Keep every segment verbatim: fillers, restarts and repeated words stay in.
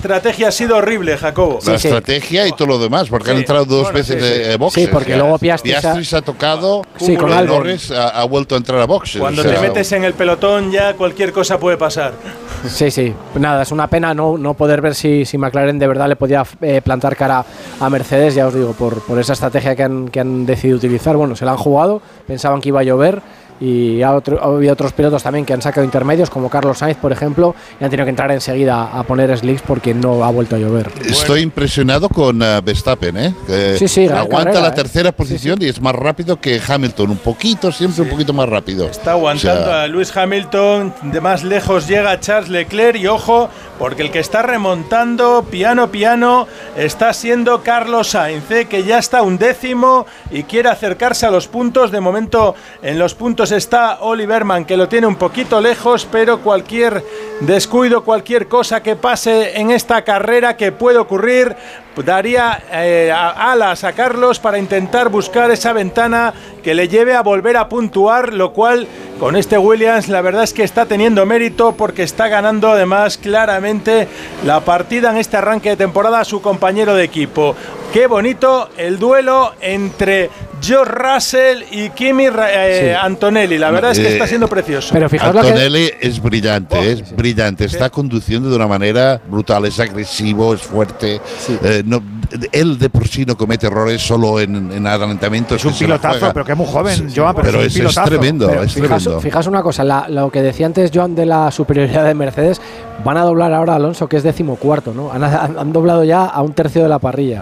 estrategia ha sido horrible, Jacobo. La sí, estrategia sí. y todo lo demás, porque sí. han entrado dos bueno, veces sí, sí. de boxes. Sí, porque ya. luego Piastri, Piastri se ha tocado, sí, con Albon. Norris ha, ha vuelto a entrar a boxes. Cuando o sea, te metes en el pelotón ya cualquier cosa puede pasar. Sí, sí. Nada, es una pena no, no poder ver si, si McLaren de verdad le podía eh, plantar cara a Mercedes, ya os digo, por, por esa estrategia que han, que han decidido utilizar. Bueno, se la han jugado, pensaban que iba a llover. Y ha, otro, ha habido otros pilotos también que han sacado intermedios, como Carlos Sainz, por ejemplo, y han tenido que entrar enseguida a poner slicks porque no ha vuelto a llover. Estoy bueno. impresionado con uh, Verstappen, ¿eh? Que sí, sí, aguanta carrera, la tercera ¿eh? posición sí, sí. y es más rápido que Hamilton, un poquito, siempre sí. un poquito más rápido. Está aguantando o sea, a Lewis Hamilton, de más lejos llega Charles Leclerc y ojo, porque el que está remontando piano piano está siendo Carlos Sainz, ¿eh? que ya está un décimo y quiere acercarse a los puntos. De momento en los puntos está Oliver Mann, que lo tiene un poquito lejos, pero cualquier descuido, cualquier cosa que pase en esta carrera que puede ocurrir, daría eh, alas a Carlos para intentar buscar esa ventana que le lleve a volver a puntuar, lo cual con este Williams la verdad es que está teniendo mérito porque está ganando además claramente la partida en este arranque de temporada a su compañero de equipo. Qué bonito el duelo entre George Russell y Kimi eh, sí. Antonelli. La verdad es que eh, está siendo precioso. Pero fijaos Antonelli que... es brillante, oh, es sí. brillante. Está sí. conduciendo de una manera brutal. Es agresivo, es fuerte. Sí. Eh, no, él de por sí no comete errores solo en, en adelantamientos. Es un pilotazo, pero que es muy joven, sí, Joan. Pero, pero es, es, es tremendo. Pero es fijaos, tremendo. Fijaos una cosa, la, lo que decía antes Joan de la superioridad de Mercedes, van a doblar ahora a Alonso, que es decimocuarto, ¿no? Han, han doblado ya a un tercio de la parrilla.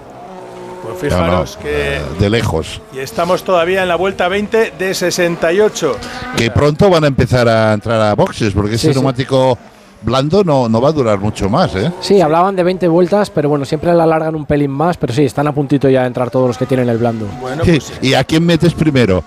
Pues fijaros no, no, que de lejos. Y estamos todavía en la vuelta veinte de sesenta y ocho. Que pronto van a empezar a entrar a boxes, porque sí, ese sí. neumático blando no, no va a durar mucho más, ¿eh? Sí, hablaban de veinte vueltas, pero bueno, siempre la alargan un pelín más, pero sí, están a puntito ya de entrar todos los que tienen el blando. Bueno, pues, ¿Y a quién metes primero?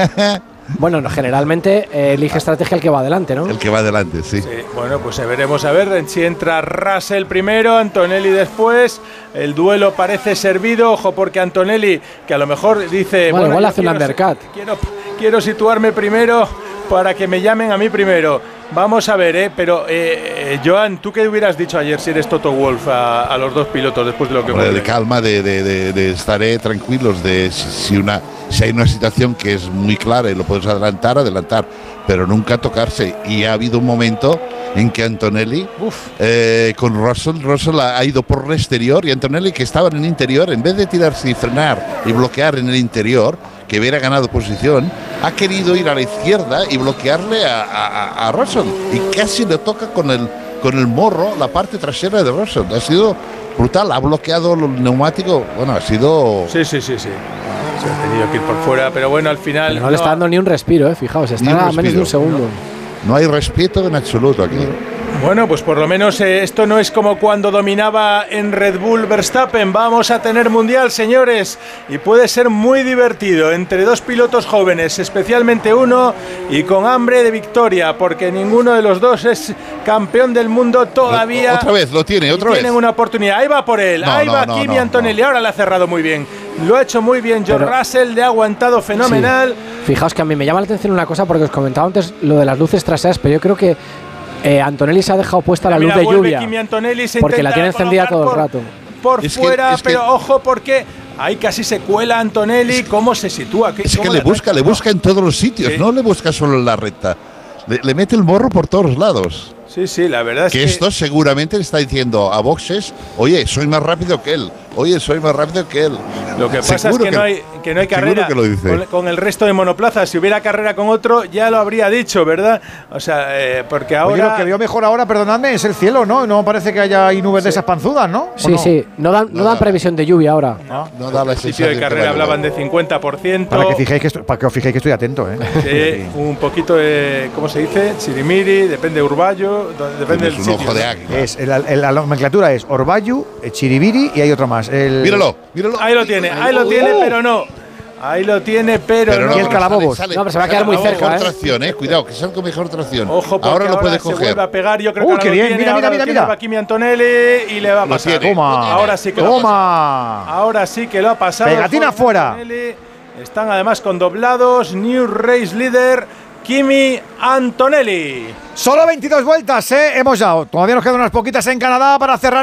Bueno, no, generalmente eh, elige estrategia el que va adelante, ¿no? El que va adelante, sí. sí. Bueno, pues veremos a ver si entra Russell primero, Antonelli después. El duelo parece servido, ojo, porque Antonelli, que a lo mejor dice... Bueno, bueno igual hace un undercut. Quiero, quiero situarme primero para que me llamen a mí primero. Vamos a ver, ¿eh? Pero, eh, Joan, ¿tú qué hubieras dicho ayer si eres Toto Wolff a, a los dos pilotos después de lo que ocurrió? De calma, de, de, de, de estaré tranquilos, de si, si, una, si hay una situación que es muy clara y lo puedes adelantar, adelantar, pero nunca tocarse. Y ha habido un momento en que Antonelli, eh, con Russell, Russell ha, ha ido por el exterior y Antonelli, que estaba en el interior, en vez de tirarse y frenar y bloquear en el interior, que hubiera ganado posición, ha querido ir a la izquierda y bloquearle a, a, a Russell y casi le toca con el, con el morro la parte trasera de Russell. Ha sido brutal, ha bloqueado el neumático, bueno, ha sido... Sí, sí, sí, sí. Se ha tenido que ir por fuera, pero bueno, al final... Pero no, no le está dando ni un respiro, eh, fijaos, está a menos de un segundo. No, no hay respeto en absoluto aquí. Bueno, pues por lo menos eh, esto no es como cuando dominaba en Red Bull Verstappen. Vamos a tener mundial, señores, y puede ser muy divertido entre dos pilotos jóvenes, especialmente uno y con hambre de victoria, porque ninguno de los dos es campeón del mundo todavía. Otra vez, lo tiene, otra vez. Tienen una oportunidad. Ahí va por él, no, ahí no, va no, Kimi no, Antonelli. No. Ahora le ha cerrado muy bien. Lo ha hecho muy bien George Pero, Russell, le ha aguantado fenomenal. Sí. Fijaos que a mí me llama la atención una cosa, porque os comentaba antes lo de las luces traseras, pero yo creo que Eh, Antonelli se ha dejado puesta la mira, luz de lluvia porque la tiene encendida todo el rato por es fuera, que, es pero que, ojo porque ahí casi se cuela Antonelli. ¿Cómo se sitúa? Es que le busca, le busca en todos los sitios, ¿sí? No le busca solo en la recta, le, le mete el morro por todos los lados. Sí, sí, la verdad es que, que esto seguramente le está diciendo a boxes, oye, soy más rápido que él, oye, soy más rápido que él. Lo que pasa seguro es que, que no hay que no hay carrera que lo dice. Con, con el resto de monoplazas. Si hubiera carrera con otro, ya lo habría dicho, ¿verdad? O sea, eh, porque ahora... Oye, lo que veo mejor ahora, perdonadme, es el cielo, ¿no? No parece que haya ahí nubes sí. de esas panzudas, ¿no? Sí, no? sí, no dan, no, no dan previsión de lluvia ahora. No, no da la Al principio de carrera hablaban de cincuenta por ciento. Para que, fijéis que estoy, para que os fijéis que estoy atento, ¿eh? Sí, sí. Un poquito de, ¿cómo se dice? Chirimiri, depende de Urballo, depende del un ojo de águila. Es, el, el, la nomenclatura es Orbayu, Chiribiri y hay otro más. El, míralo, míralo. Ahí lo tiene, ahí lo tiene, pero no. Ahí lo tiene, pero, pero no. Y el calabobos. No, pero se va a quedar muy cerca, mejor tracción, eh. Cuidado, que salga con mejor tracción. Ojo, porque ahora lo puede se coger. vuelve a pegar. Yo creo uh, que qué ahora bien. lo tiene, Mira, mira, ahora mira, mira. Va Kimi Antonelli y le va a pasar. Toma. Ahora sí que Toma. lo ha pasado. Ahora sí que lo ha pasado. Pegatina fuera. Están además con doblados. New Race Leader Kimi Antonelli. Solo veintidós vueltas, ¿eh? Hemos dado. Todavía nos quedan unas poquitas en Canadá para cerrar.